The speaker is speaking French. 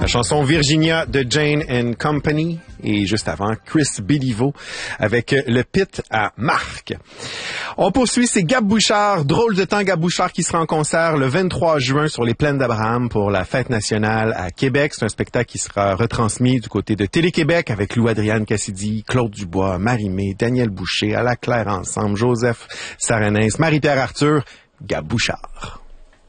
La chanson Virginia de Jane and Company. Et juste avant, Chris Béliveau avec le pit à Marc. On poursuit, c'est Gab Bouchard, Drôle de temps Gab Bouchard qui sera en concert le 23 juin sur les plaines d'Abraham pour la fête nationale à Québec. C'est un spectacle qui sera retransmis du côté de Télé-Québec avec Lou-Adrienne Cassidy, Claude Dubois, Marie-Mé, Daniel Boucher, à la Claire ensemble, Joseph Saranès, Marie-Pierre Arthur, Gab Bouchard.